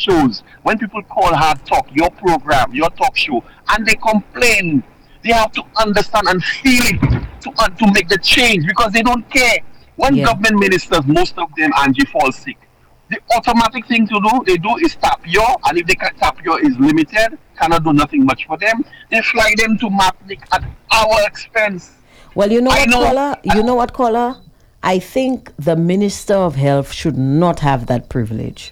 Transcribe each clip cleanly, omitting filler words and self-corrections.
shows, when people call Hard Talk, your program, your talk show, and they complain, they have to understand and feel it to make the change because they don't care. When Yeah. government ministers, most of them, Angie, fall sick, the automatic thing to do, they do is tap your, and if they can tap your is limited, cannot do nothing much for them, they fly them to Martinique at our expense. Well, you know I what, know. caller? You know what, caller? I think the Minister of Health should not have that privilege.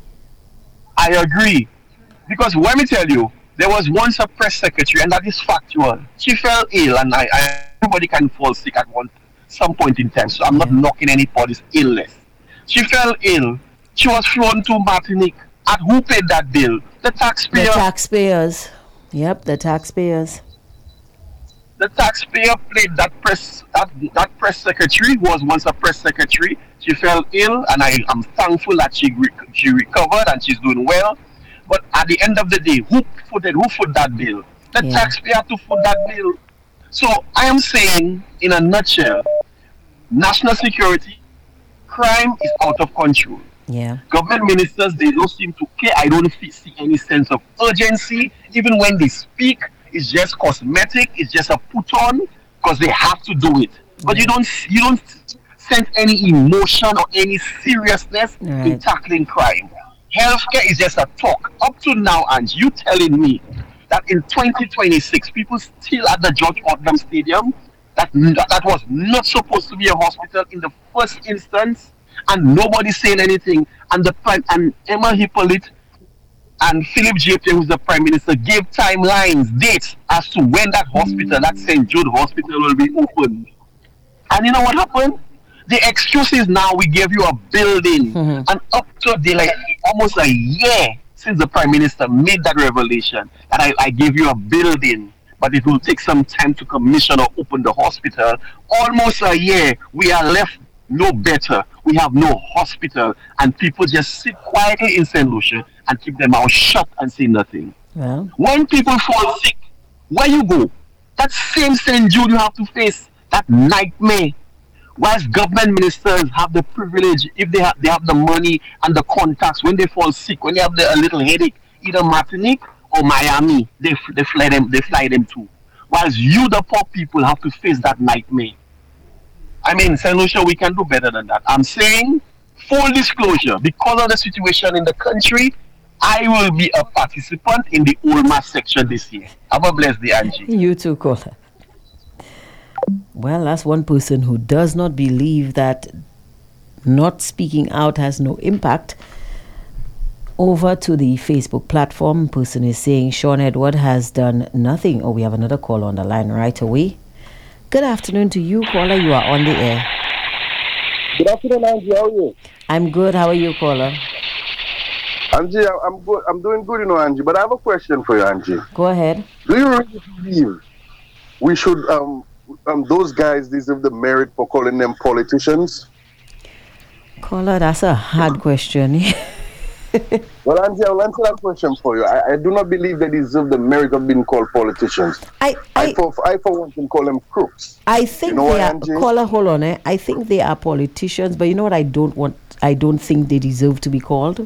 I agree. Because let me tell you, there was once a press secretary, and that is factual. She fell ill, and everybody can fall sick at some point in time. So I'm not Yeah. knocking anybody's illness. She fell ill. She was flown to Martinique. And who paid that bill? The The taxpayer. taxpayers. Yep, the taxpayers. The taxpayer played that press secretary who was once a press secretary. She fell ill, and I am thankful that she recovered and she's doing well. But at the end of the day, who foot that bill? The Yeah. taxpayer to foot that bill. So I am saying, in a nutshell, national security, crime is out of control. Yeah. Government ministers, they don't seem to care. I don't see any sense of urgency. Even when they speak, it's just cosmetic. It's just a put on because they have to do it. But you don't sense any emotion or any seriousness in Right. tackling crime. Healthcare is just a talk. Up to now, and you telling me that in 2026, people still at the George Ottoman Stadium, that was not supposed to be a hospital in the first instance, and nobody's saying anything. And the prime and Emma Hippolyte and Philip J.P., who's the prime minister, gave timelines, dates as to when that hospital, that St. Jude Hospital, will be opened. And you know what happened? The excuse is now we gave you a building, and up to like almost a year since the prime minister made that revelation that I gave you a building, but it will take some time to commission or open the hospital. Almost a year, we are left no better. We have no hospital, and people just sit quietly in St. Lucia and keep their mouth shut and say nothing. Well, When people fall sick, where you go? That same St. Jude you have to face that nightmare. Whilst government ministers have the privilege, if they have the money and the contacts, when they fall sick, when they have a little headache, either Martinique or Miami, they fly them too. Whilst you, the poor people, have to face that nightmare. I mean, St. Lucia, we can do better than that. I'm saying, full disclosure, because of the situation in the country, I will be a participant in the Ulma section this year. Have a blessed day, Angie. you too, caller. Well, that's one person who does not believe that not speaking out has no impact. Over to the Facebook platform, person is saying Sean Edward has done nothing. Oh, we have another caller on the line right away. Good afternoon to you, caller. You are on the air. Good afternoon, Angie. How are you? I'm good. How are you, caller? Angie, I'm good. I'm doing good, Angie. But I have a question for you, Angie. Go ahead. Do you really believe we should, those guys deserve the merit for calling them politicians? Caller, that's a hard question. Well, Angie, I'll answer that question for you. I do not believe they deserve the merit of being called politicians. I for one, can call them crooks. I think You know they what, are. Angie? Caller, hold on. I think they are politicians, but you know what? I don't think they deserve to be called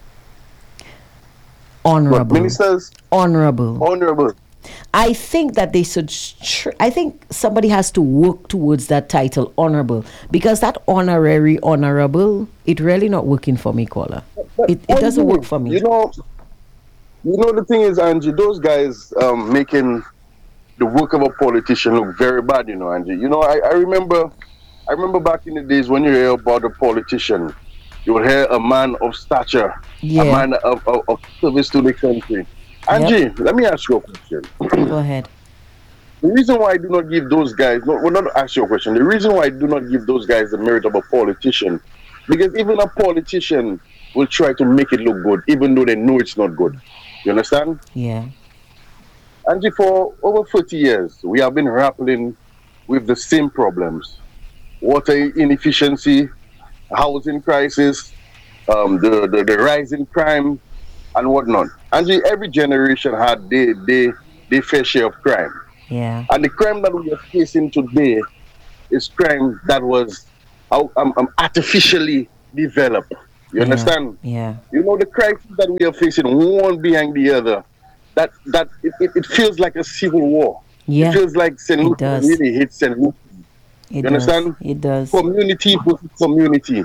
honorable. But ministers, Honorable. I think that they should. I think somebody has to work towards that title, honorable, because that honorable, it really not working for me, caller. It doesn't work for me. You know, the thing is, Angie, those guys making the work of a politician look very bad. Angie. I remember back in the days when you hear about a politician, you would hear a man of stature, Yeah. a man of service to the country. Angie, Let me ask you a question. Go ahead. The reason why I do not give those guys, not ask you a question. The reason why I do not give those guys the merit of a politician, because even a politician will try to make it look good, even though they know it's not good. You understand? Yeah. Angie, for over 40 years, we have been grappling with the same problems: water inefficiency, housing crisis, the rise in crime, and whatnot. Angie, every generation had their fair share of crime. Yeah. And the crime that we are facing today is crime that was artificially developed. You understand? Yeah. You know, the crisis that we are facing, one behind the other, it feels like a civil war. It Yeah. feels like St. It Lucia does. really hits St. Lucia. It You does. understand? It does. Community versus community,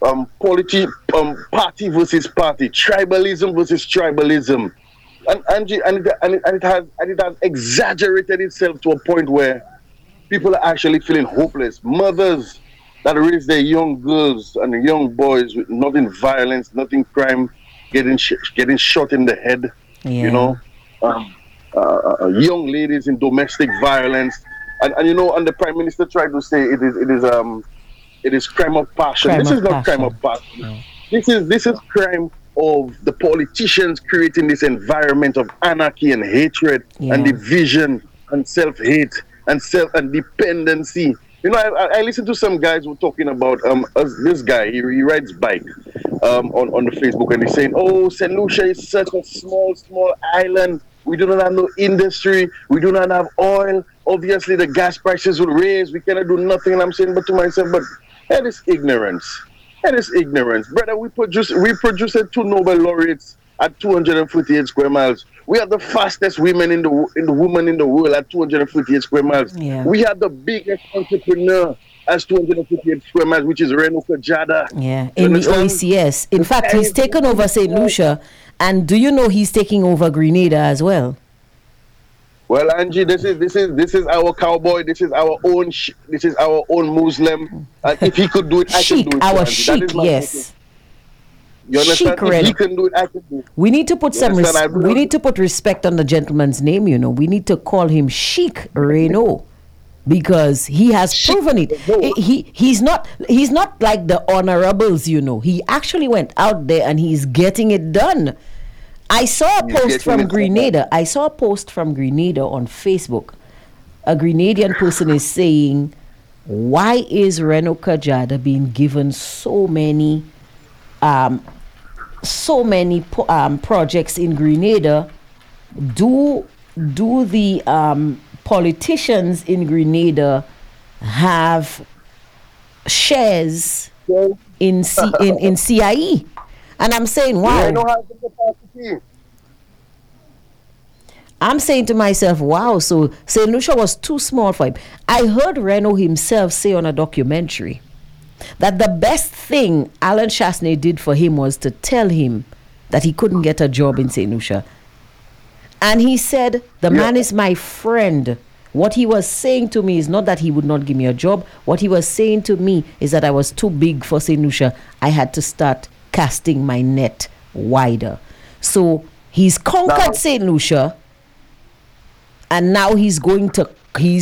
party versus party, tribalism versus tribalism, and Angie, and it has exaggerated itself to a point where people are actually feeling hopeless. Mothers that raise their young girls and young boys with nothing violence, nothing crime, getting shot in the head. You Yeah. know, um, young ladies in domestic violence, and you know, and the prime minister tried to say it is crime of passion. Crime This is of not crime of passion. passion. Yeah. This is crime of the politicians creating this environment of anarchy and hatred and Yeah. division and self-hate and self and dependency. You know, I listen to some guys who are talking about this guy. He rides bike on the Facebook, and he's saying, "Oh, Saint Lucia is such a small island. We do not have no industry. We do not have oil. Obviously, the gas prices will raise. We cannot do nothing." And I'm saying, but to myself, but that is ignorance. That is ignorance, brother. We produced two Nobel laureates at 248 square miles. We are the fastest women in the world at 248 square miles. Yeah. We are the biggest entrepreneur as 258 square miles, which is Reno Kajada. Yeah, You in the understand? OECS. In fact, he's taken over St. Lucia, and do you know he's taking over Grenada as well? Well, Angie, this is our cowboy. This is our own Muslim. And if he could do it, I Sheik, can do it. our Angie. That Sheik, is my yes. thinking. You understand? Sheik If Reno. he can do it, I can do it. We need to put You understand? I we need to put respect on the gentleman's name. You know, we need to call him Sheik Reno, because he has proven it. Reno. He's not like the honorables. You know, he actually went out there and he's getting it done. I saw a He's post getting from it done. Grenada. I saw a post from Grenada on Facebook. A Grenadian person is saying, "Why is Reno Kajada being given so many projects in Grenada? Do the politicians in Grenada have shares in CIE?" And I'm saying, wow. Reno has the capacity. I'm saying to myself, wow, so St. Lucia was too small for him. I heard Reno himself say on a documentary that the best thing Alan Chasney did for him was to tell him that he couldn't get a job in St. Lucia. And he said, the man is my friend. What he was saying to me is not that he would not give me a job. What he was saying to me is that I was too big for St. Lucia. I had to start casting my net wider. So he's conquered St. Lucia, and now he's going to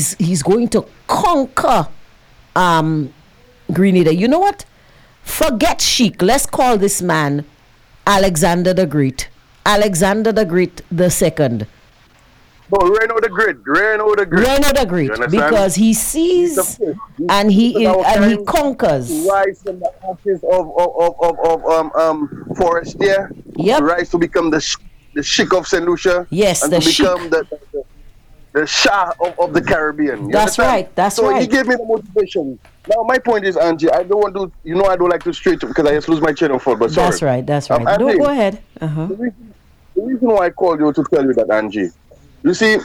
conquer Grenada. You know what? Forget Sheik. Let's call this man Alexander the Great. Alexander the Great the Second. No, Reno the Great. Reno the Great. Reno the Great, You understand? because he sees and he conquers. Rise from the ashes of Forestier. Yep. Rise to become the Sheik of St. Lucia. Yes, and the to become Sheik. the Shah of the Caribbean. You That's understand? right, that's so right. he gave me the motivation. Now my point is, Angie, I don't want to. You know, I don't like to straight because I just lose my chain of thought. But sorry. That's right. That's right. Angie, Go ahead. Uh-huh. The reason why I called you to tell you that, Angie, you see,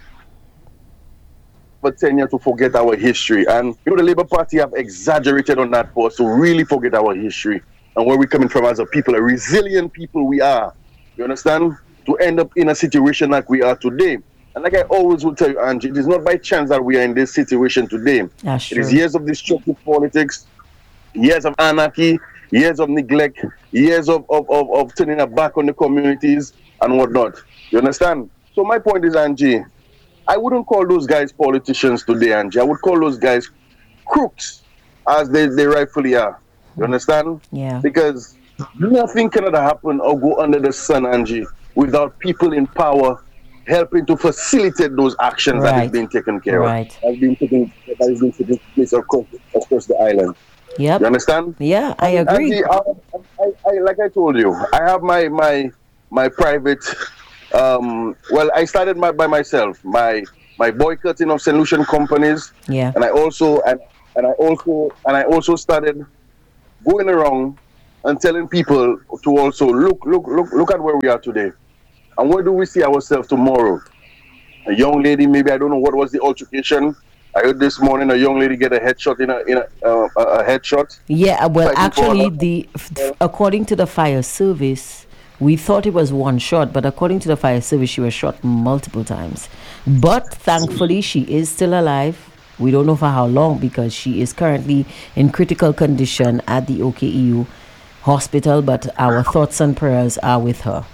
for 10 years to forget our history. And, you know, the Labour Party have exaggerated on that for us to really forget our history and where we're coming from as a people, a resilient people we are. You understand? To end up in a situation like we are today. And like I always will tell you, Angie, it is not by chance that we are in this situation today. That's It is true. years of destructive politics, years of anarchy, years of neglect, years of turning our back on the communities and whatnot. You understand? So my point is, Angie, I wouldn't call those guys politicians today, Angie. I would call those guys crooks, as they rightfully are. You understand? Yeah. Because nothing cannot happen or go under the sun, Angie, without people in power helping to facilitate those actions that Right. is being taken care Right. of. That is being taken place across the island. Yep. You understand? Yeah, I agree. Angie, I like I told you, I have my private. Well, I started by myself. My boycotting of St. Lucian companies. Yeah. And I also started going around and telling people to also look at where we are today, and where do we see ourselves tomorrow? A young lady, maybe I don't know what was the altercation. I heard this morning a young lady get a headshot a headshot. Yeah, well, Fighting for actually, her life. according to the fire service, we thought it was one shot, but according to the fire service, she was shot multiple times. But thankfully, she is still alive. We don't know for how long because she is currently in critical condition at the OKEU hospital, but our thoughts and prayers are with her.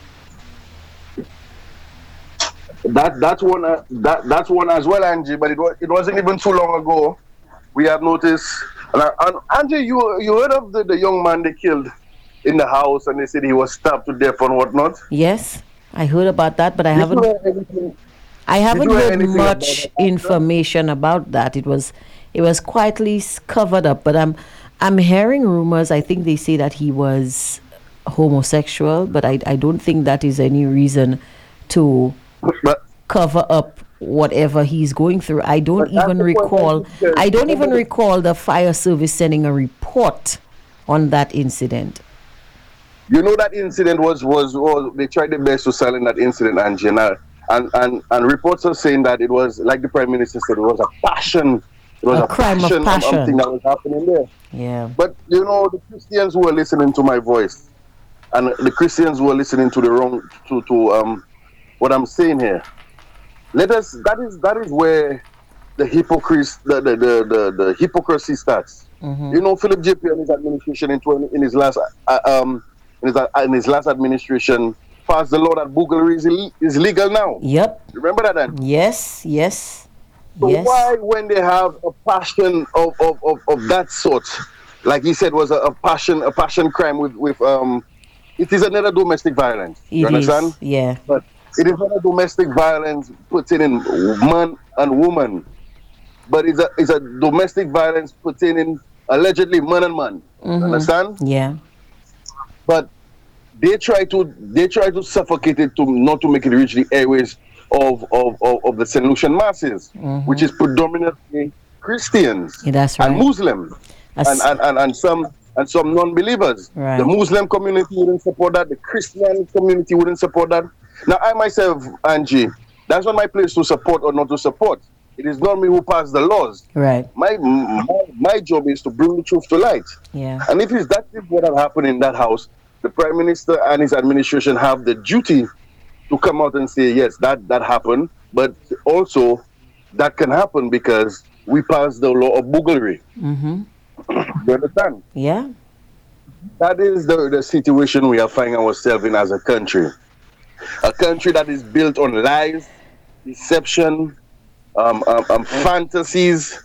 That's one that's one as well, Angie. But it wasn't even too long ago. We have noticed. And Angie, you heard of the young man they killed in the house, and they said he was stabbed to death and whatnot. Yes, I heard about that, but I Did you haven't. hear anything? I haven't you hear heard anything about much that after? information about that. It was quietly covered up, but I'm hearing rumors. I think they say that he was homosexual, but I don't think that is any reason to But cover up whatever he's going through. I don't But that's even the point, recall. because I don't even remember- recall the fire service sending a report on that incident. you know that incident was they tried their best to silence that incident, Angie, and reports are saying that it was, like the Prime Minister said, it was a passion. It was A crime of passion. thing that was happening there. Yeah. But you know, the Christians who are listening to my voice, and the Christians who are listening to the wrong to what I'm saying here, that is where the hypocrisy starts. Mm-hmm. You know, Philip JP and his administration in his last administration passed the law that Buglery is legal now. Yep. Remember that then? Yes. So Yes. why, when they have a passion of that sort, like he said, was a passion crime with it is another domestic violence. You It is. understand? Yeah. But it is not a domestic violence pertaining man and woman, but it's a domestic violence pertaining allegedly man and man. You understand? Yeah. But they try to suffocate it to not to make it reach the airways of the St. Lucian masses, which is predominantly Christians Yeah, that's right. and Muslims As- and some non-believers. Right. The Muslim community wouldn't support that. The Christian community wouldn't support that. Now, I myself, Angie, that's not my place to support or not to support. It is not me who pass the laws. Right. My job is to bring the truth to light. Yeah. And if that is what had happened in that house, the Prime Minister and his administration have the duty to come out and say, yes, that happened, but also that can happen because we passed the law of Buglery. Mm-hmm. You understand? Yeah. That is the situation we are finding ourselves in as a country. A country that is built on lies, deception, fantasies,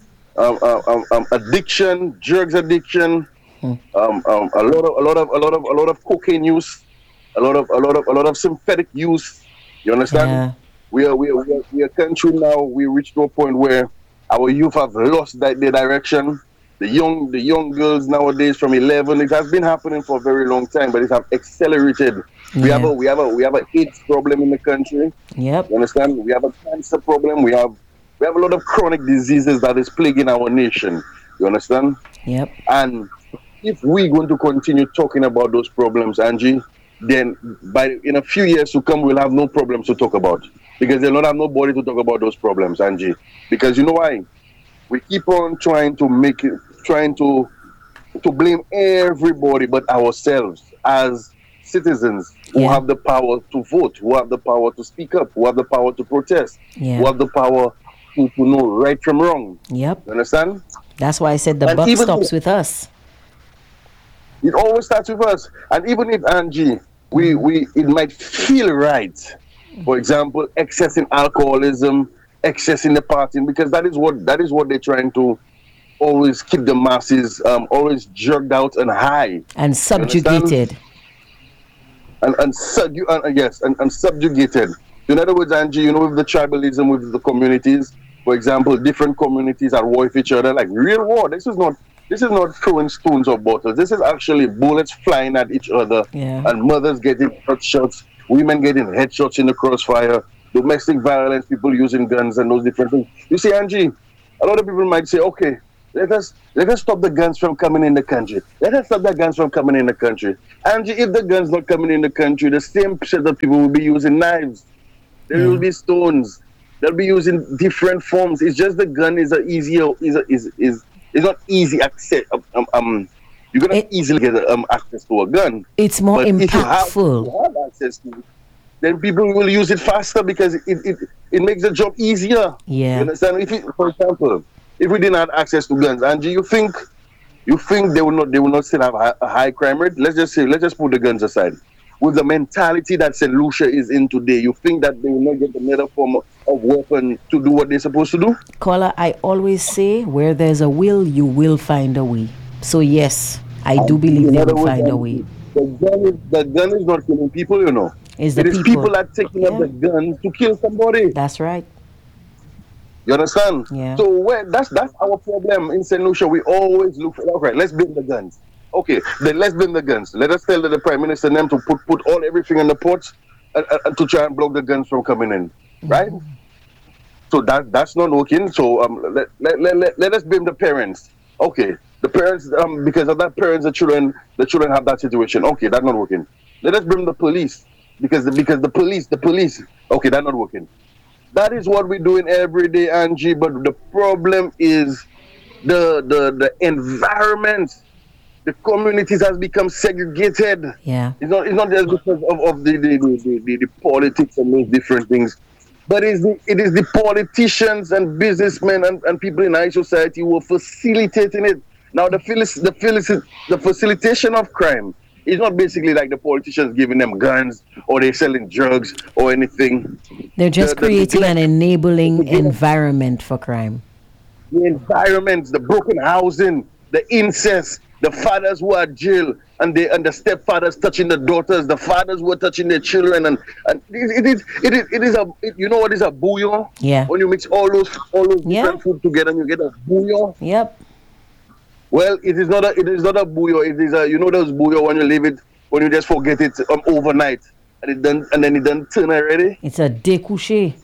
addiction, drugs addiction, a lot of cocaine use, a lot of synthetic use. You understand? Yeah. We are a country now. We reached to a point where our youth have lost their direction. The young girls nowadays from 11. It has been happening for a very long time, but it has accelerated. We Yeah. have a AIDS problem in the country. Yep. You understand? We have a cancer problem. We have a lot of chronic diseases that is plaguing our nation. You understand? Yep. And if we're going to continue talking about those problems, Angie, then in a few years to come, we'll have no problems to talk about because they'll not have nobody to talk about those problems, Angie. Because you know why? We keep on trying to blame everybody but ourselves as citizens who Yeah. have the power to vote, who have the power to speak up, who have the power to protest, Yeah. who have the power to know right from wrong. Yep. You understand? That's why I said the And buck even stops though- with us. It always starts with us. And even if, Angie, it might feel right, for example, excess in alcoholism, excess in the partying, because that is what they're trying to always keep the masses always jerked out and high And subjugated. and subjugated. In other words, Angie, you know, with the tribalism with the communities, for example, different communities are war with each other, like real war. This is not throwing stones or bottles. This is actually bullets flying at each other, Yeah. and mothers getting headshots, women getting headshots in the crossfire, domestic violence, people using guns and those different things. You see, Angie, a lot of people might say, okay, Let us stop the guns from coming in the country. Let us stop the guns from coming in the country. And if the guns not coming in the country, the same set of people will be using knives. There will be stones. They'll be using different forms. It's just the gun is not easy access. You're gonna easily get access to a gun. It's more but impactful. If you have access to it, then people will use it faster because it makes the job easier. Yeah. You understand? For example, if we didn't have access to guns, Angie, you think they will not still have a high crime rate? Let's just put the guns aside. With the mentality that St. Lucia is in today, you think that they will not get another form of weapon to do what they're supposed to do? Caller, I always say, where there's a will, you will find a way. So yes, I do believe they will find a way. The gun is not killing people, you know. It is people that taking up the guns to kill somebody. That's right. You understand? Yeah. So that's our problem in St. Lucia. We always look for, okay, let's blame the guns. Okay, then let's blame the guns. Let us tell the Prime Minister and them to put everything in the ports and to try and block the guns from coming in, right? So that's not working. So let us blame the parents. Okay, the parents because of that parents the children have that situation. Okay, that's not working. Let us blame the police because the police. Okay, that's not working. That is what we're doing every day, Angie. But the problem is the environment. The communities has become segregated. Yeah. It's not just because of the politics and those different things, but it is the politicians and businessmen and people in high society who are facilitating it. Now the facilitation of crime is not basically like the politicians giving them guns or they're selling drugs or anything. They're just creating an enabling environment for crime. The environment, the broken housing, the incest. The fathers who are jail and the stepfathers touching the daughters, the fathers who are touching their children, and it is a you know what is a bouillon? Yeah. When you mix all those different food together, and you get a bouillon. Yep. Well, it is not a bouillon. It is a those bouillon when you just forget it overnight and then it done turn already. It's a découché.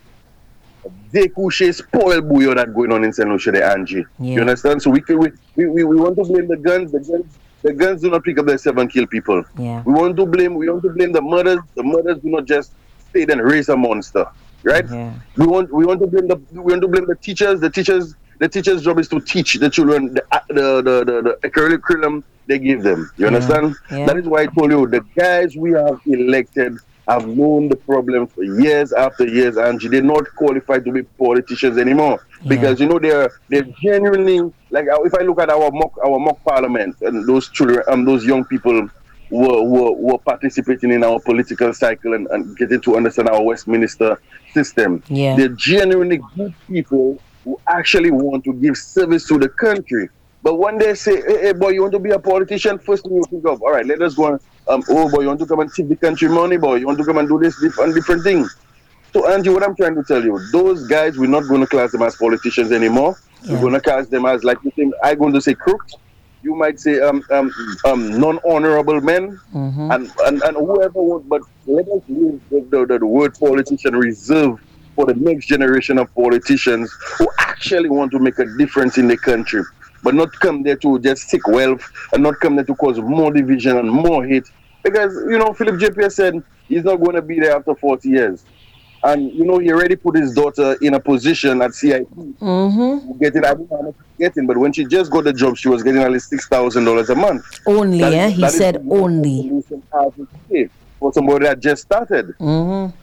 Découché spoiled bouillon that going on in St. Lucia, the Angie. Yeah. You understand? So we want to blame the guns. The guns do not pick up themselves and kill people. Yeah. We want to blame the murders. The murders do not just stay and raise a monster, right? Yeah. We want to blame the teachers. The teachers' job is to teach the children the curriculum they give them. You understand? Yeah. That is why I told you the guys we have elected have known the problem for years after years, and they're not qualified to be politicians anymore because they're genuinely like if I look at our mock parliament and those children, those young people were participating in our political cycle and getting to understand our Westminster system. Yeah. They're genuinely good people who actually want to give service to the country. But when they say, hey boy, you want to be a politician, first thing you think of, all right, let us go and, oh boy, you want to come and take the country money, boy, you want to come and do this different thing. So Angie, what I'm trying to tell you, those guys, we're not going to class them as politicians anymore. Yeah. We're going to class them as, like you think, I'm going to say crooks. You might say non-honorable men, and whoever would, but let us leave the word politician reserved for the next generation of politicians who actually want to make a difference in the country. But not come there to just seek wealth and not come there to cause more division and more hate. Because, Philip JPS said he's not going to be there after 40 years. And, he already put his daughter in a position at CIP. Getting, I don't know how much she's getting, but when she just got the job, she was getting at least $6,000 a month. Only, he said only. For somebody that just started. And,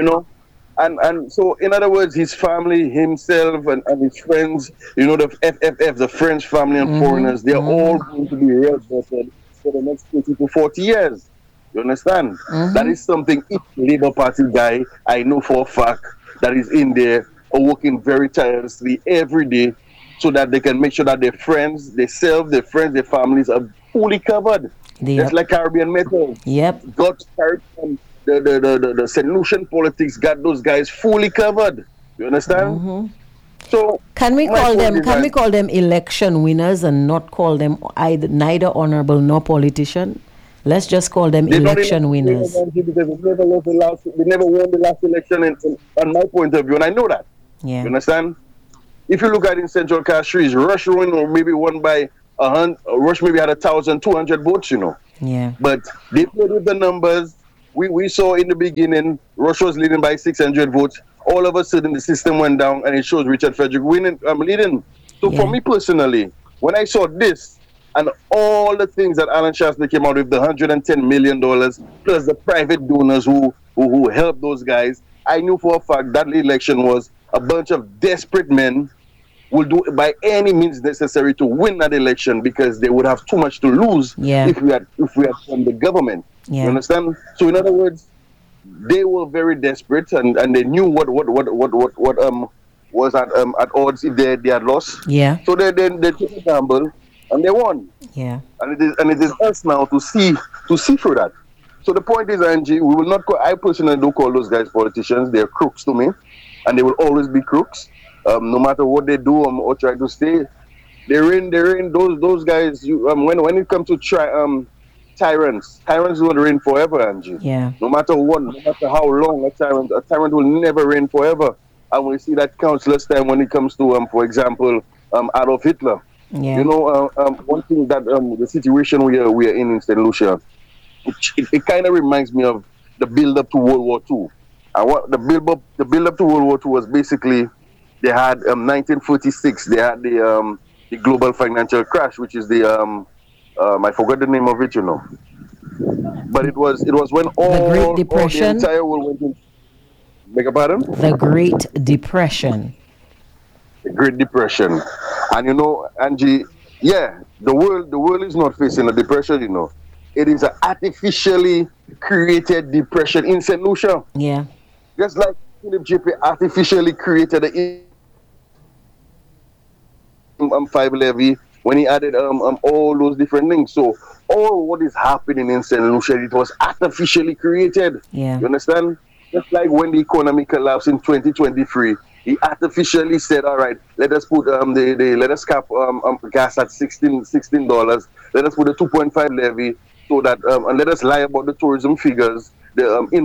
And so, in other words, his family, himself, and his friends, the FFF, the French family and foreigners, they're all going to be red-butted for the next 30 to 40 years. You understand? That is something each Labour Party guy I know for a fact that is in there working very tirelessly every day so that they can make sure that their friends, themselves, their friends, their families are fully covered. Just like Caribbean Metal. Yep. Got Caribbean. The St. Lucian politics got those guys fully covered. You understand? So can we call them election winners and not call them neither honorable nor politician? Let's just call them election winners. Because they never won the last election on my point of view, and I know that. Yeah. You understand? If you look at in Central Castries, Rush maybe won by Rush maybe had 1,200 votes, Yeah. But they played with the numbers. We saw in the beginning, Rush was leading by 600 votes. All of a sudden, the system went down, and it shows Richard Frederick leading. So for me personally, when I saw this and all the things that Alan Shastner came out with, the $110 million plus the private donors who helped those guys, I knew for a fact that the election was a bunch of desperate men will do by any means necessary to win that election because they would have too much to lose if we had from the government. You understand? So in other words, they were very desperate and they knew what was at odds if they had lost. Yeah. So they took a gamble and they won. Yeah. And it is us now to see through that. So the point is, Angie, we will not I personally don't call those guys politicians. They're crooks to me, and they will always be crooks. No matter what they do or try to say, they're in those guys. When it comes to tyrants will reign forever, Angie. Yeah. No matter what, no matter how long a tyrant will never reign forever. And we see that countless time when it comes to for example, Adolf Hitler. Yeah. One thing that the situation we are in St. Lucia, it kind of reminds me of the build-up to World War II. And what the build-up to World War II was basically, they had 1946. They had the global financial crash, which is the I forgot the name of it, But it was when the Great Depression. The entire world went in. Beg your pardon? The Great Depression. The Great Depression, and Angie, the world is not facing a depression, It is an artificially created depression in St. Lucia. Yeah. Just like Philip JP artificially created the 5 levy when he added all those different things. So all what is happening in St. Lucia, it was artificially created. Yeah. You understand? Just like when the economy collapsed in 2023, he artificially said, all right, let us put let us cap gas at $16. Let us put a 2.5 levy so that and let us lie about the tourism figures. The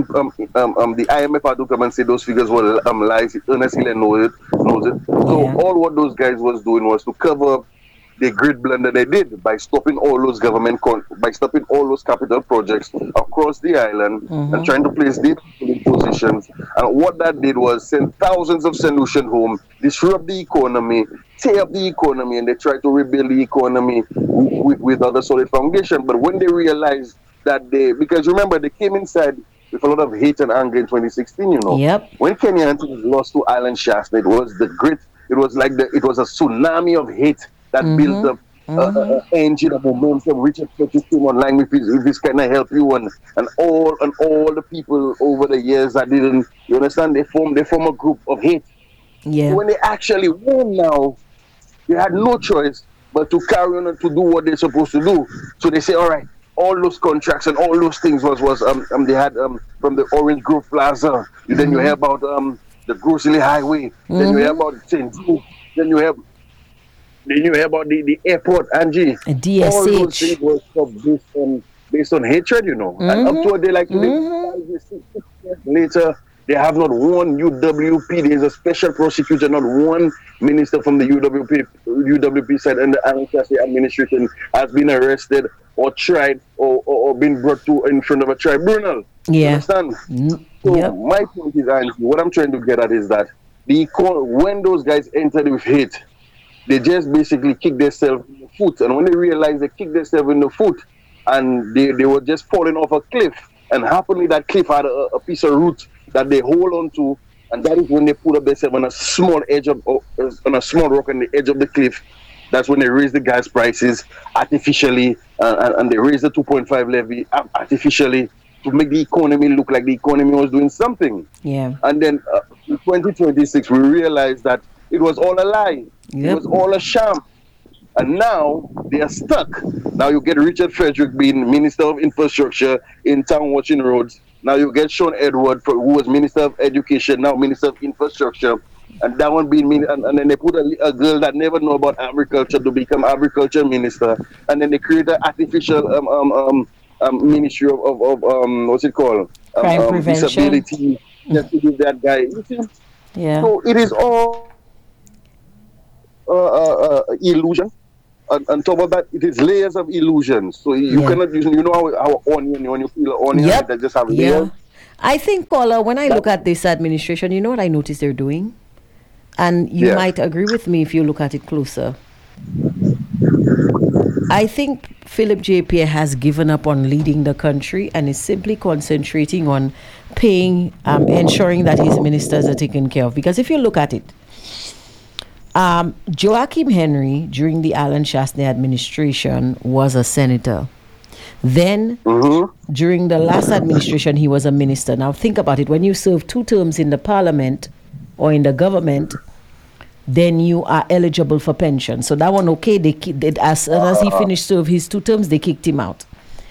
IMF had to come and say those figures were lies. Ernest Hill knows it. So all what those guys was doing was to cover up the great blunder they did by stopping all those by stopping all those capital projects across the island and trying to place their people in positions. And what that did was send thousands of St. Lucian home, disrupt the economy, tear up the economy, and they tried to rebuild the economy with other solid foundation. But when they realized that because remember, they came inside with a lot of hate and anger in 2016, Yep. When Kenny Anthony lost to Alan Shastner, it was a tsunami of hate that built up an engine of momentum. Richard Fletcher came online with his "Can I help you?" and all the people over the years that didn't, you understand, they form a group of hate. Yeah. So when they actually won now, they had no choice but to carry on and to do what they're supposed to do. So they say, all right, all those contracts and all those things was they had from the Orange Grove Plaza. Then you hear about the Grocery Highway. Then you hear about St. Jude. Then you hear about the airport, Angie. DSH. All those things were based on hatred, And up to a day like today, 6 years later, they have not one UWP. There is a special prosecutor, not one minister from the UWP side and the Alan Shastner administration has been arrested or tried or been brought to in front of a tribunal. Yeah. You understand? So my point is, Angie, what I'm trying to get at is that when those guys entered with hate, they just basically kicked themselves in the foot. And when they realized they kicked themselves in the foot and they were just falling off a cliff, and happily that cliff had a piece of root that they hold on to, and that is when they put up themselves on a small rock on the edge of the cliff. That's when they raise the gas prices artificially, and they raise the 2.5 levy artificially to make the economy look like the economy was doing something. Yeah. And then in 2026, we realized that it was all a lie. Yep. It was all a sham. And now they are stuck. Now you get Richard Frederick being Minister of Infrastructure in town watching roads. Now you get Sean Edward, who was Minister of Education, now Minister of Infrastructure. And that one being, and then they put a girl that never know about agriculture to become agriculture minister. And then they create an artificial ministry of what's it called? Crime prevention. Disability. Just to give that guy. You see? Yeah. So it is all illusion. On top of that, it is layers of illusions. So you cannot, how onion, when you peel an onion, Yep. they just have layers. I think, Paula, when I look at this administration, you know what I notice they're doing? And you might agree with me if you look at it closer. I think Philip J. Pierre has given up on leading the country and is simply concentrating on paying, ensuring that his ministers are taken care of. Because if you look at it, Joachim Henry, during the Alan Shastney administration, was a senator. Then, during the last administration, he was a minister. Now, think about it. When you serve 2 terms in the parliament or in the government, then you are eligible for pension. So that one, okay, as soon as he finished serve his 2 terms, they kicked him out.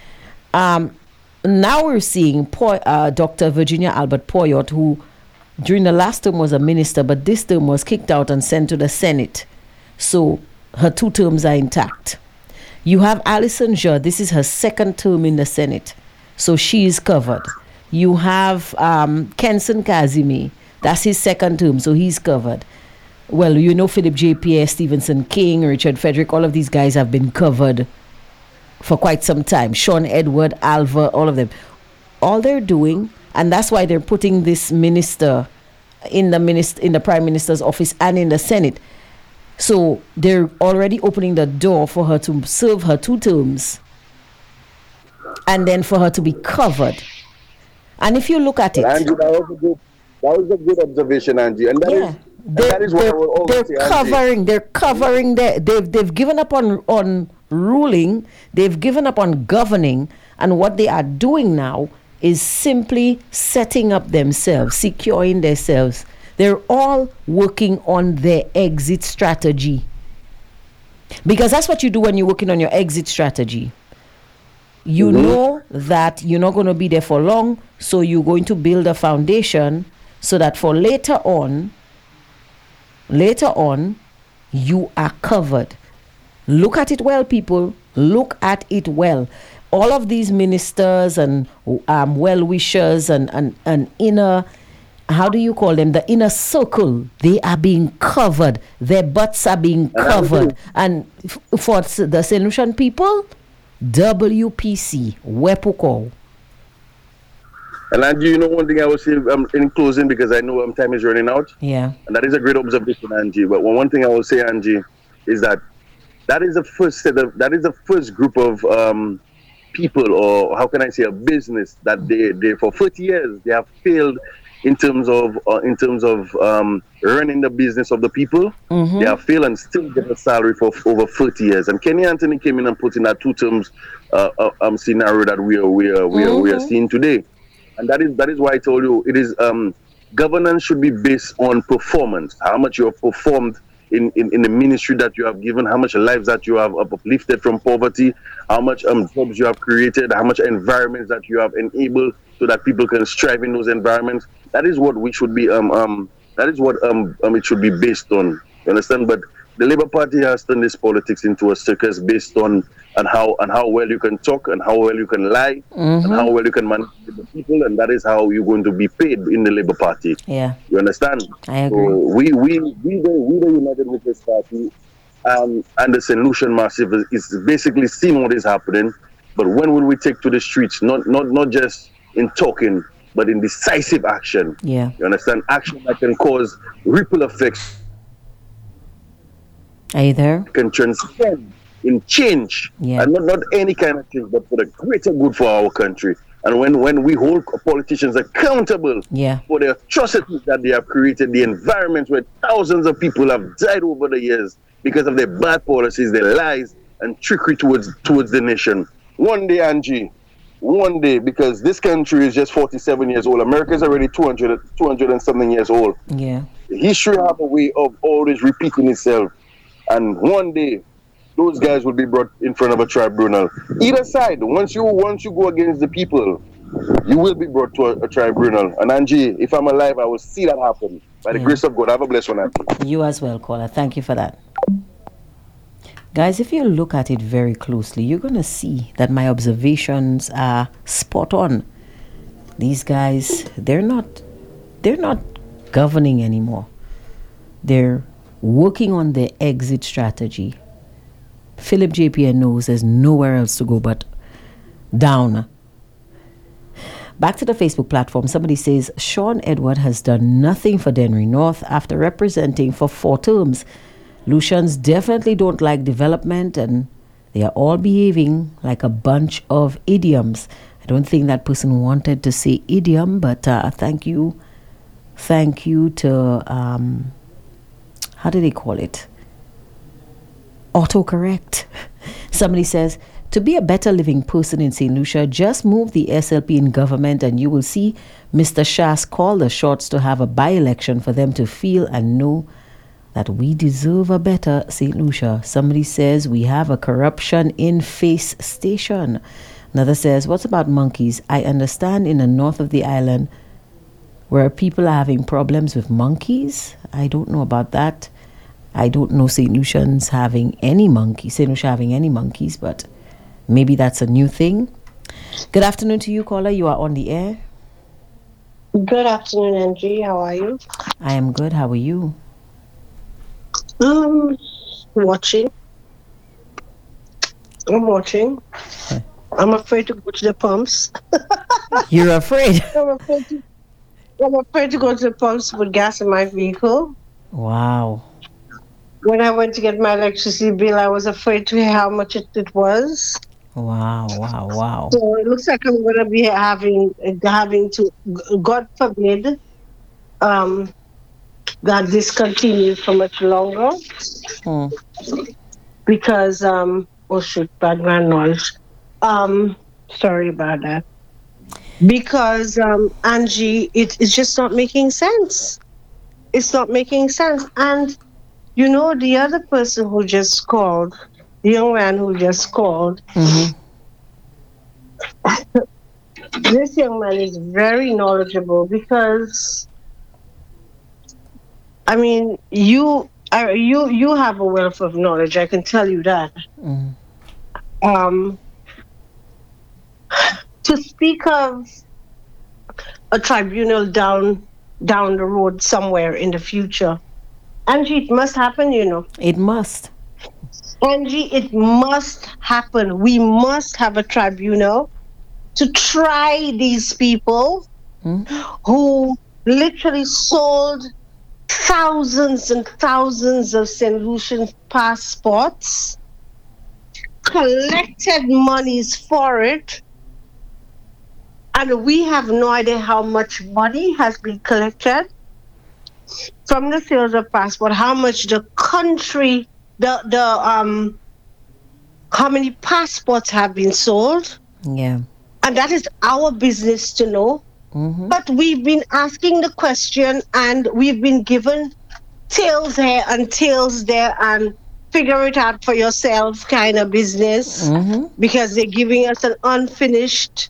Now we're seeing Dr. Virginia Albert Poyot, who during the last term was a minister, but this term was kicked out and sent to the Senate. So her 2 terms are intact. You have Alison Jha. This is her 2nd term in the Senate. So she is covered. You have Kenson Kazimi. That's his 2nd term, so he's covered. Well, you know Philip J. Pierre, Stephenson King, Richard Frederick, all of these guys have been covered for quite some time. Sean Edward, Alva, all of them. All they're doing, and that's why they're putting this minister in the Prime Minister's office and in the Senate. So they're already opening the door for her to serve her 2 terms and then for her to be covered. And if you look at it... Angie, that was a good observation, Angie. And that is what I will always say, Angie. They're covering they've given up on ruling, they've given up on governing, and what they are doing now is simply setting up themselves, securing themselves. They're all working on their exit strategy. Because that's what you do when you're working on your exit strategy. You know that you're not going to be there for long, so you're going to build a foundation so that for later on, you are covered. Look at it well, people. Look at it well. All of these ministers and well-wishers and inner, how do you call them? The inner circle, they are being covered. Their butts are being covered. And for the St. Lucian people, WPC, Wepuko. And you know one thing I will say in closing, because I know time is running out. Yeah. And that is a great observation, Angie. But one thing I will say, Angie, is that is the first group of people, or how can I say, a business that they for 30 years they have failed in terms of running the business of the people. They have failed and still get a salary for over 30 years. And Kenny Anthony came in and put in that 2 terms scenario that we are seeing today. And that is why I told you it is governance should be based on performance. How much you have performed in the ministry that you have given, how much lives that you have uplifted from poverty, how much jobs you have created, how much environments that you have enabled so that people can strive in those environments. That is what we should be that is what it should be based on. You understand? But the Labour Party has turned this politics into a circus based on how well you can talk and how well you can lie and how well you can manipulate the people, and that is how you're going to be paid in the Labour Party. Yeah, you understand? I agree. So we the United Workers Party and the St. Lucian Massive is basically seeing what is happening. But when will we take to the streets? Not just in talking, but in decisive action. Yeah, you understand? Action that can cause ripple effects. Are you there? Can transcend in change, yeah. And not any kind of change, but for the greater good for our country. And when we hold politicians accountable for the atrocities that they have created, the environment where thousands of people have died over the years because of their bad policies, their lies and trickery towards the nation. One day, Angie, because this country is just 47 years old. America is already 200 and something years old. Yeah. History have a way of always repeating itself. And one day, those guys will be brought in front of a tribunal. Either side, once you go against the people, you will be brought to a tribunal. And Angie, if I'm alive, I will see that happen. By the grace of God. Have a blessed one, Angie. You as well, caller. Thank you for that. Guys, if you look at it very closely, you're going to see that my observations are spot on. These guys, they're not governing anymore. They're working on their exit strategy. Philip JPN knows there's nowhere else to go but down. Back to the Facebook platform, somebody says Shawn Edward has done nothing for Dennery North after representing for 4 terms. Lucians definitely don't like development and they are all behaving like a bunch of idioms. I don't think that person wanted to say idiom, but thank you. Thank you to, how do they call it? Autocorrect. Somebody says, to be a better living person in St. Lucia, just move the SLP in government and you will see Mr. Shas call the shots to have a by-election for them to feel and know that we deserve a better St. Lucia. Somebody says, we have a corruption in face station. Another says, what about monkeys? I understand in the north of the island where people are having problems with monkeys. I don't know about that. I don't know St. Lucians having any monkeys, St. Lucia having any monkeys, but maybe that's a new thing. Good afternoon to you, caller. You are on the air. Good afternoon, Angie. How are you? I am good. How are you? Watching. I'm watching. I'm afraid to go to the pumps. You're afraid? I'm afraid to go to the pumps to put gas in my vehicle. Wow. When I went to get my electricity bill, I was afraid to hear how much it was. Wow. So it looks like I'm going to be having to, God forbid, that this continues for much longer. Because, oh shit, background noise. Sorry about that. Because, Angie, it's just not making sense. It's not making sense. And, you know, the other person who just called, the young man who just called, this young man is very knowledgeable because, I mean, you have a wealth of knowledge. I can tell you that. To speak of a tribunal down the road somewhere in the future, Angie, it must happen, you know. It must. Angie, it must happen. We must have a tribunal to try these people who literally sold thousands and thousands of St. Lucian passports, collected monies for it, and we have no idea how much money has been collected from the sales of passport, how much the country, how many passports have been sold. Yeah. And that is our business to know. But we've been asking the question and we've been given tails here and tails there and figure it out for yourself kind of business because they're giving us an unfinished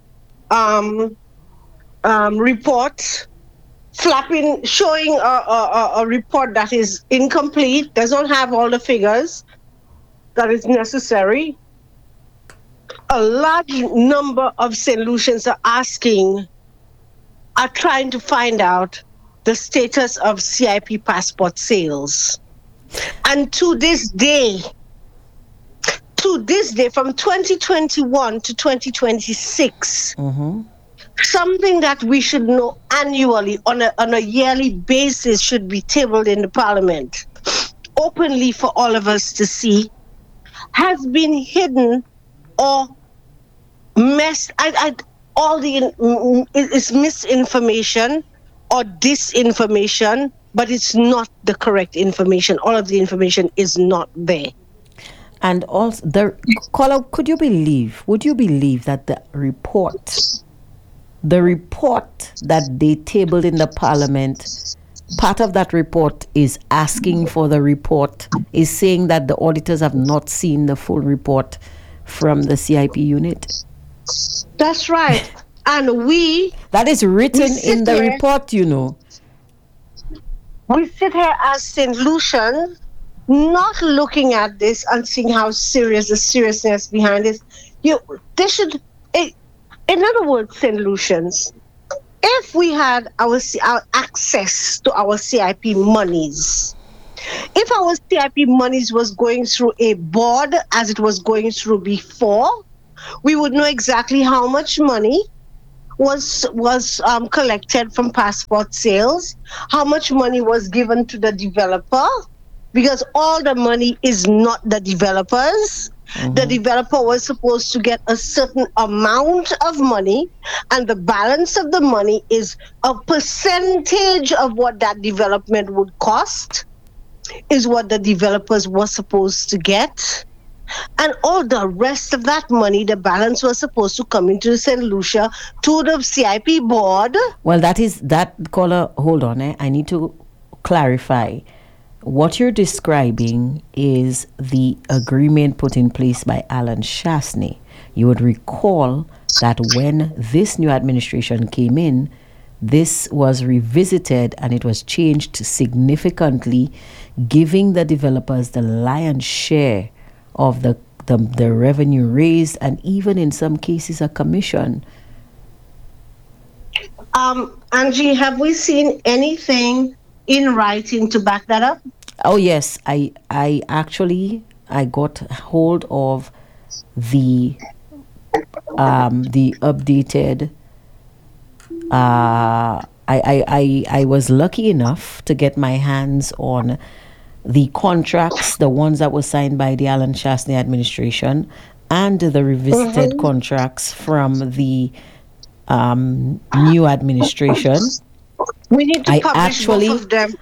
report, showing a report that is incomplete, doesn't have all the figures that is necessary. A large number of St. Lucians are trying to find out the status of CIP passport sales. And to this day, from 2021 to 2026, something that we should know annually on a yearly basis should be tabled in the parliament openly for all of us to see, has been hidden or messed. It's misinformation or disinformation, but it's not the correct information. All of the information is not there. And also, would you believe that the report that they tabled in the parliament, part of that report is asking for the report, is saying that the auditors have not seen the full report from the CIP unit? That's right. And that is written in the report, you know. We sit here as St. Lucian, not looking at this and seeing how serious the seriousness behind this. They should, in other words, St. Lucians, if we had our access to our CIP monies, If our CIP monies was going through a board as it was going through before, we would know exactly how much money was collected from passport sales, how much money was given to the developer, because all the money is not the developers. The developer was supposed to get a certain amount of money, and the balance of the money is a percentage of what that development would cost, is what the developers were supposed to get. And all the rest of that money, the balance was supposed to come into St. Lucia to the CIP board. Well, that caller, hold on, I need to clarify. What you're describing is the agreement put in place by Alan Shastney. You would recall that when this new administration came in, this was revisited and it was changed significantly, giving the developers the lion's share of the revenue raised, and even in some cases a commission. Angie, have we seen anything in writing to back that up? Oh yes, I got hold of the updated. I was lucky enough to get my hands on the contracts, the ones that were signed by the Alan Shastney administration, and the revisited contracts from the new administration. We need to publish both of them.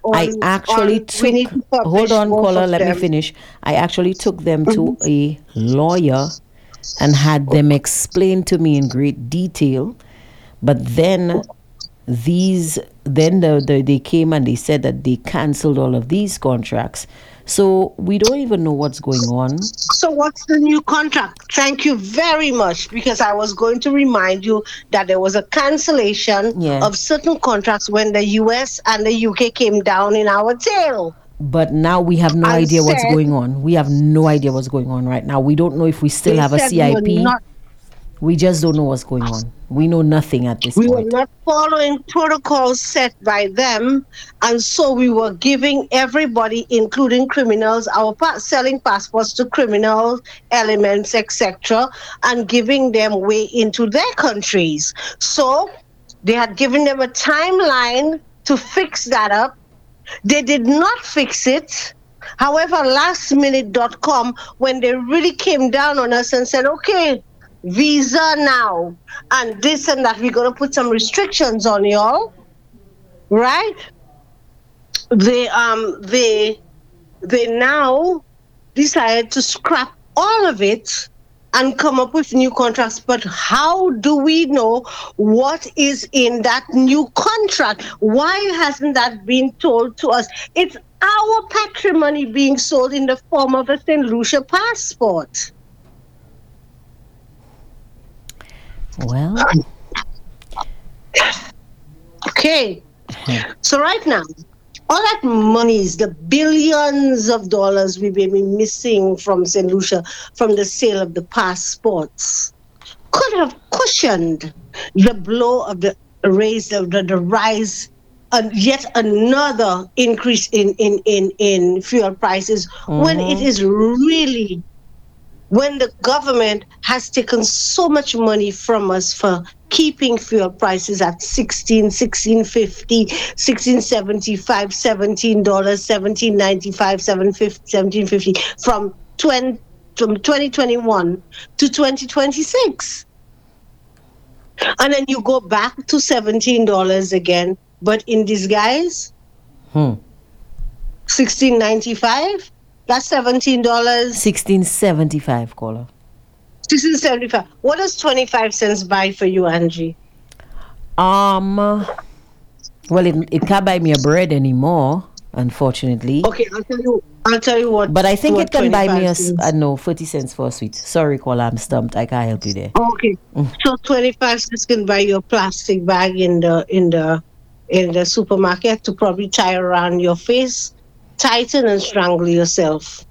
Hold on, caller, let me finish. I actually took them to a lawyer and had them explain to me in great detail. But then they came and they said that they cancelled all of these contracts. So we don't even know what's going on. So what's the new contract? Thank you very much, because I was going to remind you that there was a cancellation of certain contracts when the US and the UK came down in our tail. But now we have no idea what's going on. We have no idea what's going on right now. We don't know if we still have a CIP. We just don't know what's going on. We know nothing at this point. We were not following protocols set by them, and so we were giving everybody, including criminals, selling passports to criminal elements, etc., and giving them way into their countries. So they had given them a timeline to fix that up. They did not fix it. However, lastminute.com, when they really came down on us and said, okay, visa now, and this and that, we're going to put some restrictions on y'all, right? They now decided to scrap all of it and come up with new contracts. But how do we know what is in that new contract? Why hasn't that been told to us? It's our patrimony being sold in the form of a St. Lucia passport. Well, okay. So right now, all that money is the billions of dollars we've been missing from St. Lucia from the sale of the passports could have cushioned the blow of the rise, and yet another increase in fuel prices when it is really. When the government has taken so much money from us for keeping fuel prices at $16, $16.50, $16.75, $17, $17.95, $17.50 from 2021 to 2026. And then you go back to $17 again, but in disguise, $16.95. That's $17. $16.75, caller. $16.75. What does 25 cents buy for you, Angie? Well, it can't buy me a bread anymore, unfortunately. Okay, I'll tell you what. But I think it can buy me 40 cents for a sweet. Sorry, caller, I'm stumped. I can't help you there. Okay, so 25 cents can buy you a plastic bag in the supermarket to probably tie around your face. Tighten and strangle yourself.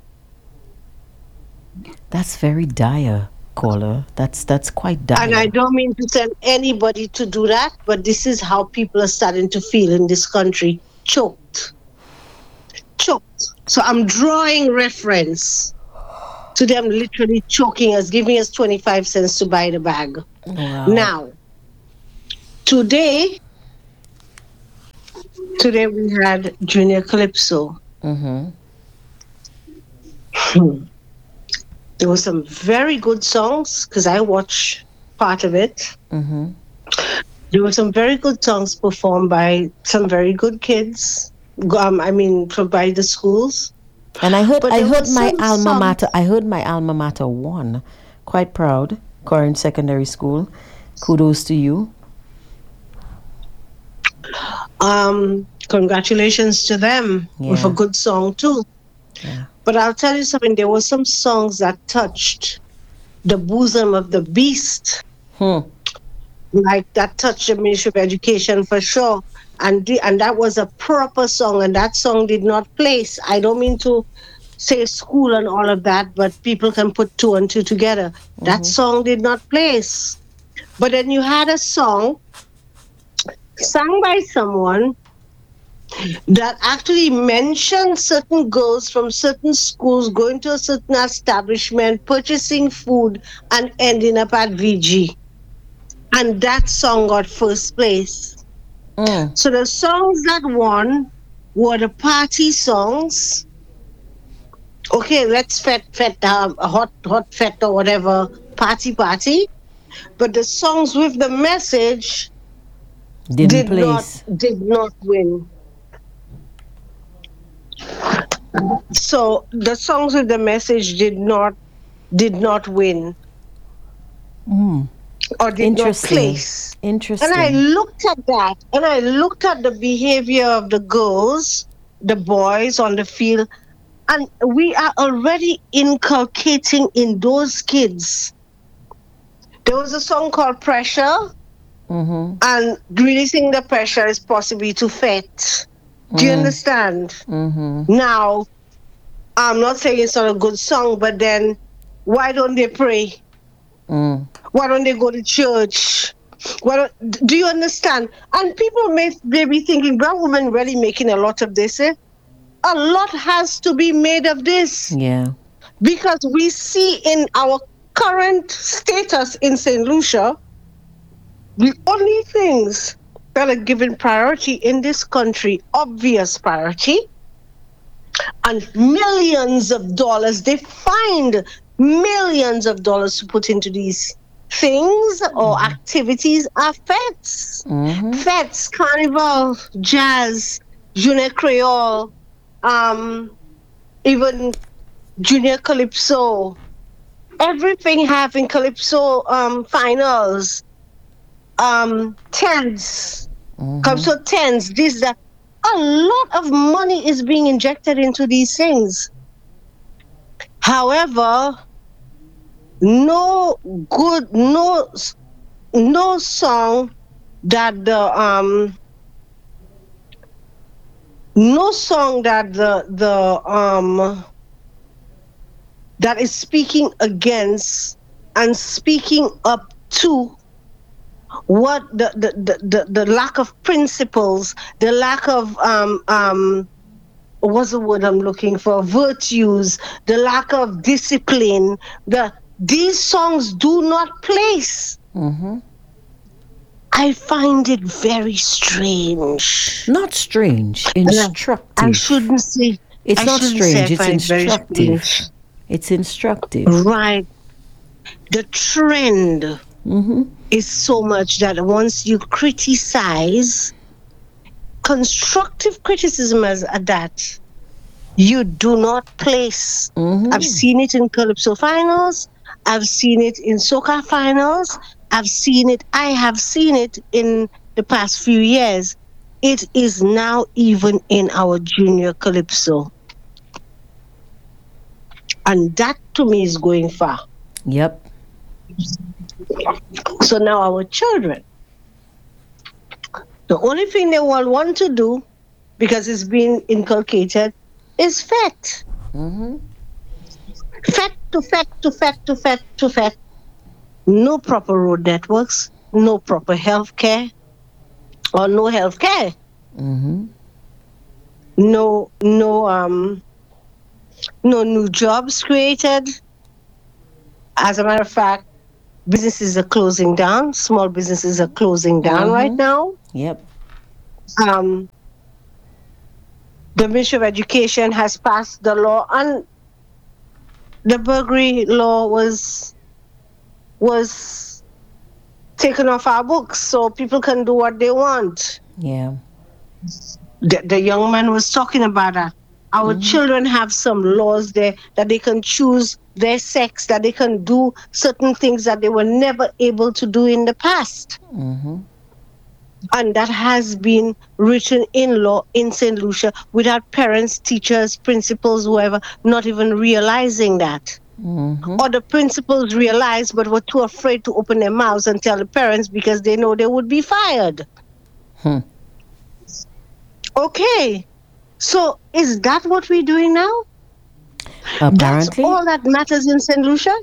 That's very dire, caller. That's quite dire. And I don't mean to tell anybody to do that, but this is how people are starting to feel in this country. Choked choked. So I'm drawing reference to them literally choking us, giving us 25 cents to buy the bag. Wow. Now, today we had Junior Calypso. Mm-hmm. There were some very good songs because I watched part of it. Mm-hmm. There were some very good songs performed by some very good kids. By the schools. And I heard But there were my some alma songs- mater. I heard my alma mater won. Quite proud. Corinth Secondary School. Kudos to you. Congratulations to them with a Yeah. good song too. Yeah. But I'll tell you something. There were some songs that touched the bosom of the beast. Like that touched the Ministry of Education for sure. And that was a proper song, and that song did not place. I don't mean to say school and all of that, but people can put two and two together. That song did not place. But then you had a song sung by someone that actually mentioned certain girls from certain schools going to a certain establishment, purchasing food, and ending up at VG. And that song got first place. So the songs that won were the party songs. Okay, let's fet, hot fet or whatever, party. But the songs with the message Didn't place. did not win. So the songs with the message did not win. Or did not place. Interesting. And I looked at that, and I looked at the behavior of the girls, the boys on the field, and we are already inculcating in those kids. There was a song called Pressure, and releasing the pressure is possibly to fet. Do you understand? Now, I'm not saying it's not a good song, but then why don't they pray? Why don't they go to church? Do you understand? And people may be thinking, brown women really making a lot of this. A lot has to be made of this. Yeah. Because we see in our current status in St. Lucia, the only things that are given priority in this country, obvious priority, and millions of dollars, they find millions of dollars to put into these things or activities are fets. Fets, carnival, jazz, junior creole, even junior calypso, everything having calypso finals, tents, calypso tents, this, that. A lot of money is being injected into these things. However, no song that that is speaking against and speaking up to what the lack of principles, the lack of what's the word I'm looking for? Virtues, the lack of discipline. These songs do not place. I find it very strange. Not strange, instructive. I shouldn't say. It's not strange, it's instructive. Strange. It's instructive. Right. The trend is so much that once you criticize, constructive criticism as that, you do not place. I've seen it in Calypso finals. I've seen it in Soca finals. I have seen it in the past few years. It is now even in our junior Calypso. And that to me is going far. Yep. So now our children, the only thing they will want to do, because it's been inculcated, is fet. Fet to fet. No proper road networks, no proper health care, or no health care. no new jobs created. As a matter of fact, businesses are closing down. Small businesses are closing down right now. Yep. The Ministry of Education has passed the law, and the burglary law was taken off our books, so people can do what they want. Yeah. The young man was talking about that. Our children have some laws there that they can choose their sex, that they can do certain things that they were never able to do in the past. And that has been written in law in St. Lucia without parents, teachers, principals, whoever, not even realizing that. Or the principals realized but were too afraid to open their mouths and tell the parents because they know they would be fired. Okay. So is that what we're doing now? Apparently. That's all that matters in St. Lucia?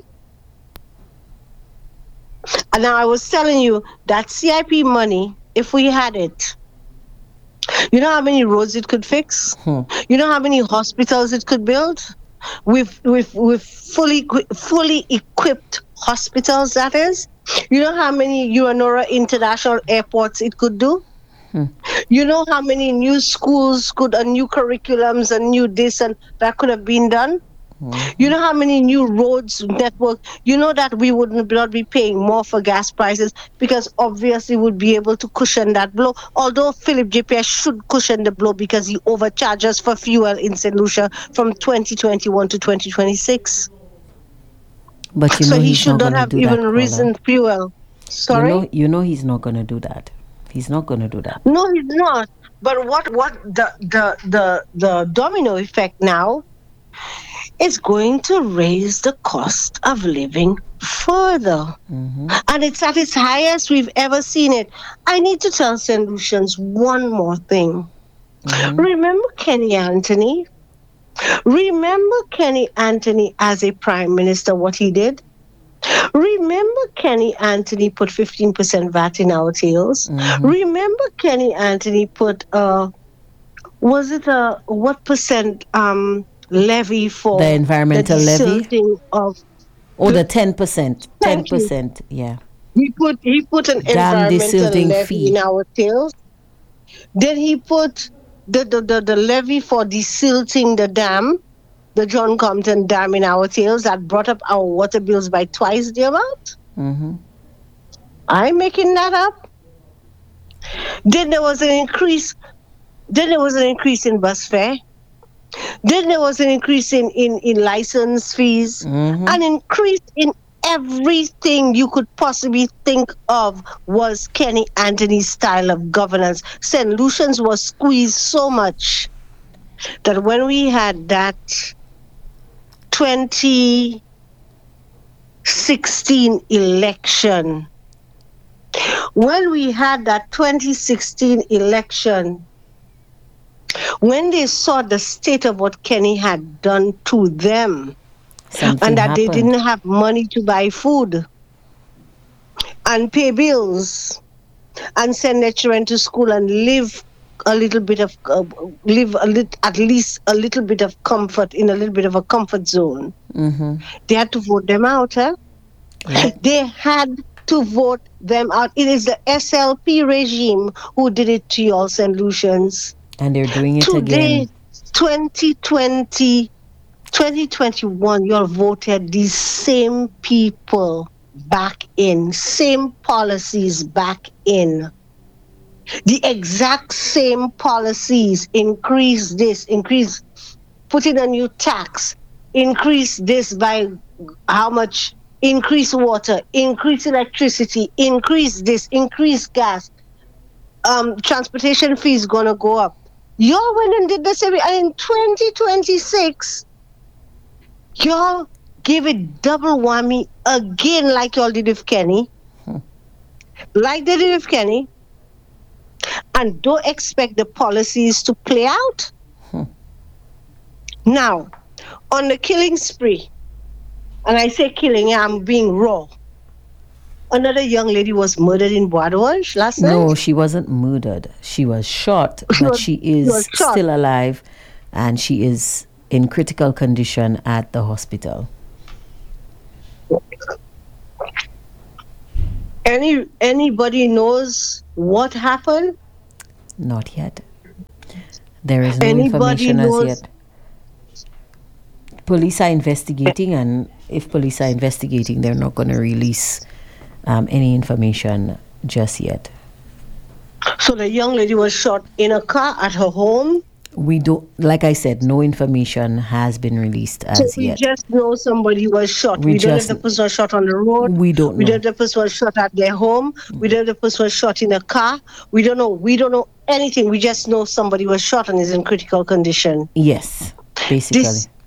And now I was telling you that CIP money, if we had it, you know how many roads it could fix? You know how many hospitals it could build? With fully equipped hospitals, that is. You know how many UNORA international airports it could do? You know how many new schools and new curriculums and new this and that could have been done? You know how many new roads network? You know that we would not be paying more for gas prices because obviously would be able to cushion that blow. Although Philip JPS should cushion the blow because he overcharges for fuel in St. Lucia from 2021 to 2026. But so he should not have even risen fuel. Sorry? You know he's not going to do that. He's not going to do that. No, he's not. But what the domino effect now is going to raise the cost of living further. And it's at its highest we've ever seen it. I need to tell St. Lucians one more thing. Remember Kenny Anthony? Remember Kenny Anthony as a prime minister, what he did? Remember Kenny Anthony put 15% VAT in our tails? Remember Kenny Anthony put was it what percent levy for the environmental levy of the 10%. 10%, yeah. He put an environmental levy fee in our tails. Then he put the levy for desilting the dam, the John Compton Dam in our tails, that brought up our water bills by twice the amount. I'm making that up. Then there was an increase. Then there was an increase in bus fare. Then there was an increase in license fees. An increase in everything you could possibly think of was Kenny Anthony's style of governance. St. Lucians was squeezed so much that when we had that 2016 election, when they saw the state of what Kenny had done to them, and that they didn't have money to buy food and pay bills and send their children to school and live a little bit of at least a little bit of comfort in a little bit of a comfort zone. They had to vote them out. They had to vote them out. It is the SLP regime who did it to you all, St. Lucians. And they're doing it today, again. 2021, you all voted these same people back in, same policies back in. The exact same policies, increase this, put in a new tax, increase this by how much, increase water, increase electricity, increase this, increase gas, transportation fees gonna go up. Y'all went and did the same, and in 2026, y'all gave it double whammy again, like y'all did with Kenny. Like they did with Kenny. And don't expect the policies to play out. Now, on the killing spree, and I say killing, I'm being raw. Another young lady was murdered in Bois d'Orange last night. No, she wasn't murdered. She was shot, but she is still alive. and she is in critical condition at the hospital. Anybody knows what happened? Not yet. There is no Anybody information as knows? yet. Police are investigating, and if police are investigating, they're not going to release any information just yet. So the young lady was shot in a car at her home. We don't, like I said, no information has been released So as we yet. just know somebody was shot. We We don't know if just- the person was shot on the road. We don't We know. don't know if the person was shot at their home. We don't know if the person was shot in a car. We don't know. We don't know anything. We just know somebody was shot and is in critical condition. Yes, basically.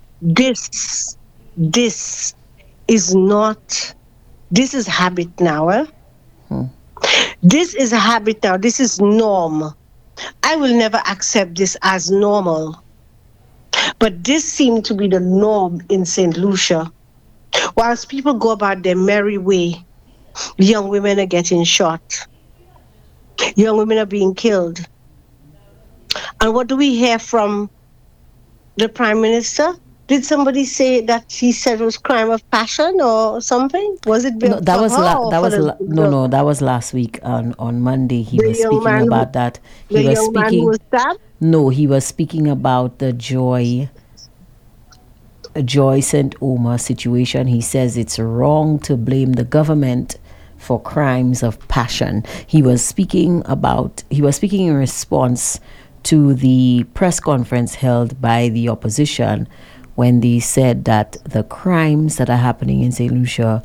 This is not. This is habit now. This is a habit now. This is norm. I will never accept this as normal. But this seemed to be the norm in St. Lucia. Whilst people go about their merry way, young women are getting shot. Young women are being killed. And what do we hear from the Prime Minister? Did somebody say that he said it was crime of passion or something? Was it No, that for was her or for the- no, that was last week on Monday. He The was young speaking man who- about that. He the was young man who speaking. was stabbed? No, he was speaking about the Joy St. Omer situation. He says it's wrong to blame the government for crimes of passion. He was speaking in response to the press conference held by the opposition when they said that the crimes that are happening in St. Lucia,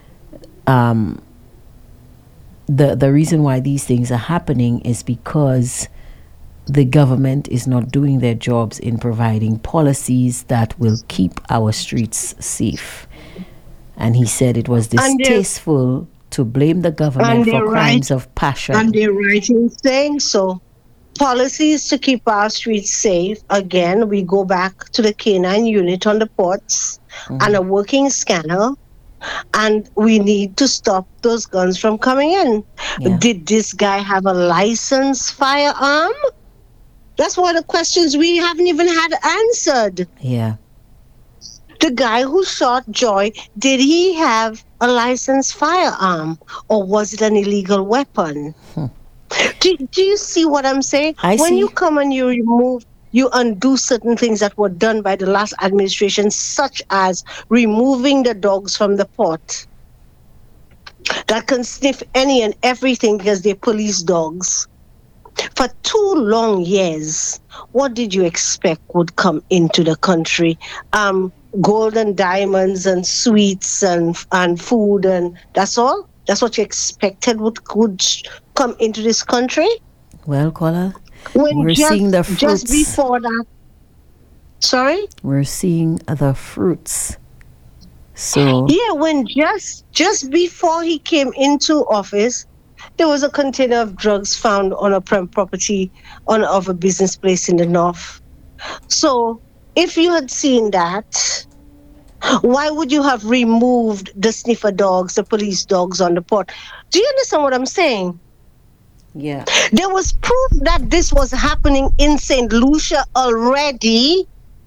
the reason why these things are happening is because the government is not doing their jobs in providing policies that will keep our streets safe. And he said it was distasteful to blame the government for crimes of passion. And they're right in saying so. Policies to keep our streets safe. Again, we go back to the K9 unit on the ports and a working scanner. And we need to stop those guns from coming in. Yeah. Did this guy have a licensed firearm? That's one of the questions we haven't even had answered. Yeah. The guy who shot Joy, did he have a licensed firearm or was it an illegal weapon? Do you see what I'm saying? I When see. you come and you undo certain things that were done by the last administration, such as removing the dogs from the port that can sniff any and everything because they're police dogs. For 2 long years, what did you expect would come into the country? Gold and diamonds and sweets and food, and that's all? That's what you expected would come into this country? Well, Kola, When we're seeing the fruits. Just before that. Sorry? We're seeing the fruits. So Yeah, when just before he came into office, there was a container of drugs found on a property of a business place in the north. So if you had seen that, why would you have removed the sniffer dogs, the police dogs on the port? Do you understand what I'm saying? yeah. There was proof that this was happening in St. Lucia already.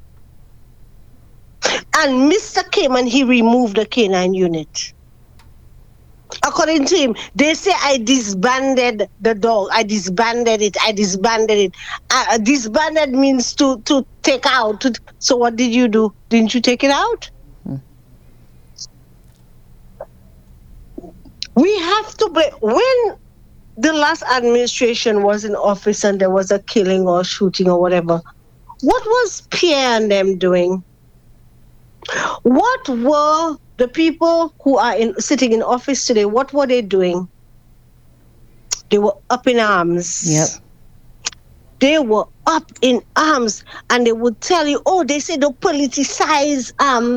And Mr. came and he removed the K9 unit. According to him, they say I disbanded the dog. I disbanded it. Disbanded means to take out. So what did you do? Didn't you take it out? We have to when the last administration was in office and there was a killing or shooting or whatever, what was Pierre and them doing? What were the people who are sitting in office today, what were they doing? They were up in arms. Yep. They were up in arms, and they would tell you, oh, they say don't politicize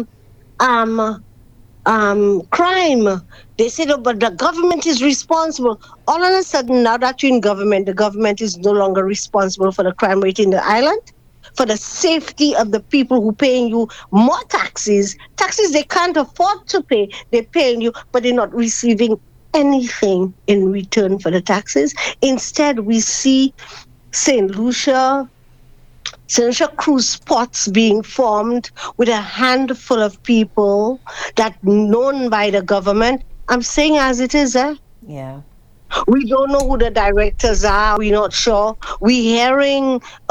crime. They said, oh, but the government is responsible. All of a sudden, now that you're in government, the government is no longer responsible for the crime rate in the island, for the safety of the people who paying you more taxes they can't afford to pay. They're paying you, but they're not receiving anything in return for the taxes. Instead, we see St. Lucia signature cruise spots being formed with a handful of people that known by the government. I'm saying as it is, Yeah. We don't know who the directors are. We're not sure. We're hearing